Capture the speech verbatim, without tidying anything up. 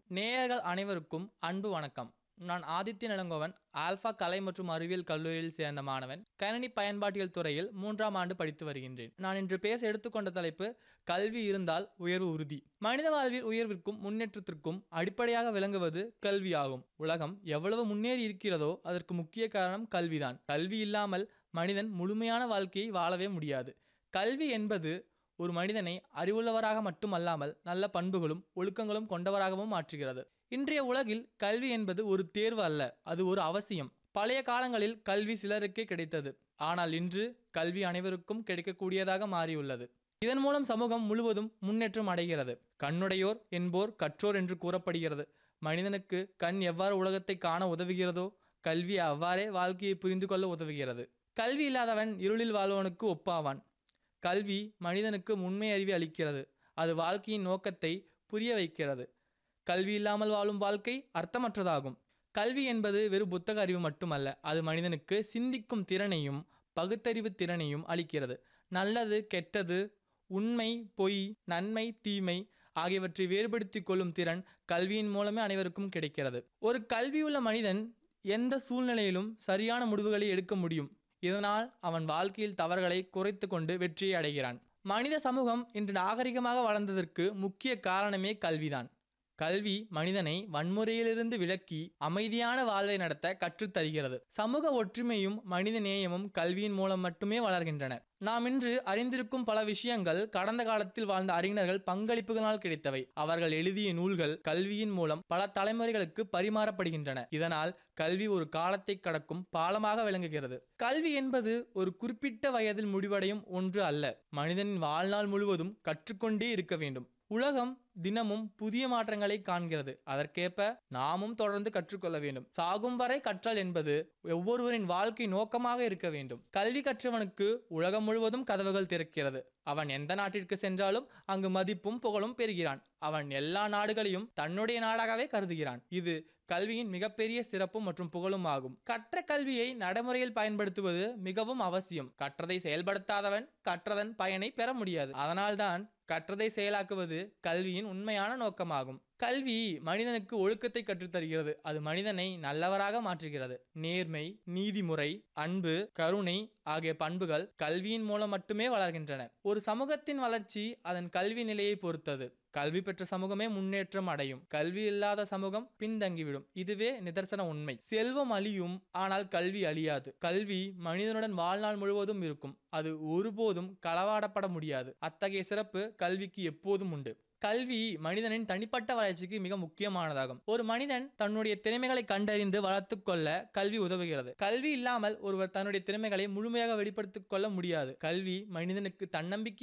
நேயர்கள் அனைவருக்கும் அன்பு வணக்கம். நான் ஆதித்ய இளங்கோவன். ஆல்பா கலை மற்றும் அறிவியல் கல்லூரியில் சேர்ந்த மாணவன். கணினி பயன்பாட்டியல் துறையில் மூன்றாம் ஆண்டு படித்து வருகின்றேன். நான் இன்று பேச எடுத்துக்கொண்ட தலைப்பு கல்வி இருந்தால் உயர்வு உறுதி. மனித வாழ்வில் உயர்விற்கும் முன்னேற்றத்திற்கும் அடிப்படையாக விளங்குவது கல்வியாகும். உலகம் எவ்வளவு முன்னேறி இருக்கிறதோ அதற்கு முக்கிய காரணம் கல்விதான். கல்வி இல்லாமல் மனிதன் முழுமையான வாழ்க்கையை வாழவே முடியாது. கல்வி என்பது ஒரு மனிதனை அறிவுள்ளவராக மட்டுமல்லாமல் நல்ல பண்புகளும் ஒழுக்கங்களும் கொண்டவராகவும் மாற்றுகிறது. இன்றைய உலகில் கல்வி என்பது ஒரு தேர்வு அல்ல, அது ஒரு அவசியம். பழைய காலங்களில் கல்வி சிலருக்கே கிடைத்தது, ஆனால் இன்று கல்வி அனைவருக்கும் கிடைக்கக்கூடியதாக மாறியுள்ளது. இதன் மூலம் சமூகம் முழுவதும் முன்னேற்றம் அடைகிறது. கண்ணுடையோர் என்போர் கற்றோர் என்று கூறப்படுகிறது. மனிதனுக்கு கண் எவ்வாறு உலகத்தை காண உதவுகிறதோ கல்வி அவ்வாறே வாழ்க்கையை புரிந்து கொள்ள உதவுகிறது. கல்வி இல்லாதவன் இருளில் வாழ்வனுக்கு ஒப்பாவான். கல்வி மனிதனுக்கு உண்மை அறிவை அளிக்கிறது. அது வாழ்க்கையின் நோக்கத்தை புரிய வைக்கிறது. கல்வி இல்லாமல் வாழும் வாழ்க்கை அர்த்தமற்றதாகும். கல்வி என்பது வெறும் புத்தக அறிவு மட்டுமல்ல, அது மனிதனுக்கு சிந்திக்கும் திறனையும் பகுத்தறிவு திறனையும் அளிக்கிறது. நல்லது கெட்டது, உண்மை பொய், நன்மை தீமை ஆகியவற்றை வேறுபடுத்திக் கொள்ளும் திறன் கல்வியின் மூலமே அனைவருக்கும் கிடைக்கிறது. ஒரு கல்வியுள்ள மனிதன் எந்த சூழ்நிலையிலும் சரியான முடிவுகளை எடுக்க முடியும். இதனால் அவன் வாழ்க்கையில் தவறுகளை குறைத்து கொண்டு வெற்றியை அடைகிறான். மனித சமூகம் இன்று நாகரிகமாக வளர்ந்ததற்கு முக்கிய காரணமே கல்விதான். கல்வி மனிதனை வன்முறையிலிருந்து விலக்கி அமைதியான வாழ்வை நடத்த கற்றுத்தருகிறது. சமூக ஒற்றுமையும் மனித நேயமும் கல்வியின் மூலம் மட்டுமே வளர்கின்றன. நாம் இன்று அறிந்திருக்கும் பல விஷயங்கள் கடந்த காலத்தில் வாழ்ந்த அறிஞர்கள் பங்களிப்புகளால் கிடைத்தவை. அவர்கள் எழுதிய நூல்கள் கல்வியின் மூலம் பல தலைமுறைகளுக்கு பரிமாறப்படுகின்றன. இதனால் கல்வி ஒரு காலத்தை கடக்கும் பாலமாக விளங்குகிறது. கல்வி என்பது ஒரு குறிப்பிட்ட வயதில் முடிவடையும் ஒன்று அல்ல. மனிதனின் வாழ்நாள் முழுவதும் கற்றுக்கொண்டே இருக்க வேண்டும். உலகம் தினமும் புதிய மாற்றங்களை காண்கிறது. அதற்கேற்ப நாமும் தொடர்ந்து கற்றுக்கொள்ள வேண்டும். சாகும் வரை கற்றல் என்பது ஒவ்வொருவரின் வாழ்க்கை நோக்கமாக இருக்க வேண்டும். கல்வி கற்றவனுக்கு உலகம் முழுவதும் கதவுகள் திறக்கிறது. அவன் எந்த நாட்டிற்கு சென்றாலும் அங்கு மதிப்பும் புகழும் பெறுகிறான். அவன் எல்லா நாடுகளையும் தன்னுடைய நாடாகவே கருதுகிறான். இது கல்வியின் மிகப்பெரிய சிறப்பும் மற்றும் புகழும் ஆகும். கற்ற கல்வியை நடைமுறையில் பயன்படுத்துவது மிகவும் அவசியம். கற்றதை செயல்படுத்தாதவன் கற்றதன் பயனை பெற முடியாது. அதனால்தான் கற்றதை செயலாக்குவது கல்வியின் உண்மையான நோக்கமாகும். கல்வி மனிதனுக்கு ஒழுக்கத்தை கற்றுத்தருகிறது. அது மனிதனை நல்லவராக மாற்றுகிறது. நேர்மை, நீதிமுறை, அன்பு, கருணை ஆகிய பண்புகள் கல்வியின் மூலம் மட்டுமே வளர்கின்றன. ஒரு சமூகத்தின் வளர்ச்சி அதன் கல்வி நிலையை பொறுத்தது. கல்வி பெற்ற சமூகமே முன்னேற்றம் அடையும். கல்வி இல்லாத சமூகம் பின்தங்கிவிடும். இதுவே நிதர்சன உண்மை. செல்வம் அழியும், ஆனால் கல்வி அழியாது. கல்வி மனிதனுடன் வாழ்நாள் முழுவதும் இருக்கும். அது ஒருபோதும் களவாடப்பட முடியாது. அத்தகைய சிறப்பு கல்விக்கு எப்போதும் உண்டு. கல்வி மனிதனின் தனிப்பட்ட வளர்ச்சிக்கு மிக முக்கியமானதாகும். ஒரு மனிதன் தன்னுடைய திறமைகளை கண்டறிந்து வளர்த்து கொள்ள கல்வி உதவுகிறது. கல்வி இல்லாமல் ஒருவர் தன்னுடைய திறமைகளை முழுமையாக வெளிப்படுத்திக் கொள்ள முடியாது. கல்வி மனிதனுக்கு தன்னம்பிக்கை